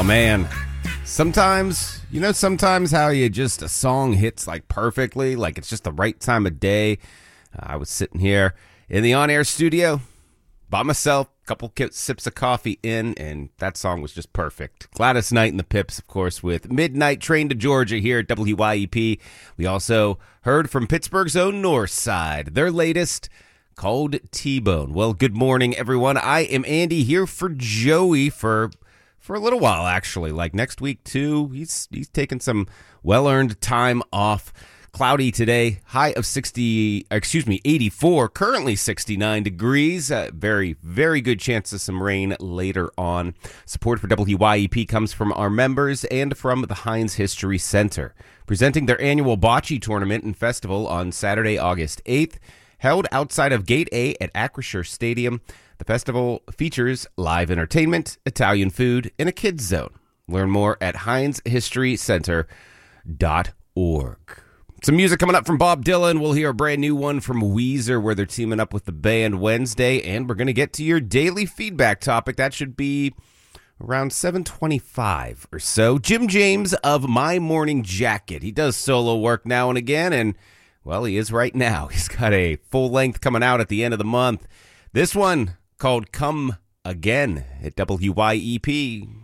Oh, man. Sometimes how you just, a song hits like perfectly, like it's just the right time of day. I was sitting here in the on-air studio by myself, a couple sips of coffee in, and that song was just perfect. Gladys Knight and the Pips, of course, with Midnight Train to Georgia here at WYEP. We also heard from Pittsburgh's own North Side, their latest, called T-Bone. Well, good morning, everyone. I am Andy here for Joey for a little while, actually. Like next week, too. He's taking some well-earned time off. Cloudy today, high of 84, currently 69 degrees. Very, very good chance of some rain later on. Support for WYEP comes from our members and from the Heinz History Center, presenting their annual bocce tournament and festival on Saturday, August 8th, held outside of Gate A at Acrisure Stadium. The festival features live entertainment, Italian food, and a kids zone. Learn more at heinzhistorycenter.org. Some music coming up from Bob Dylan. We'll hear a brand new one from Weezer where they're teaming up with the band Wednesday. And we're going to get to your daily feedback topic. That should be around 7:25 or so. Jim James of My Morning Jacket. He does solo work now and again. And, well, he is right now. He's got a full length coming out at the end of the month. This one called Come Again at WYEP.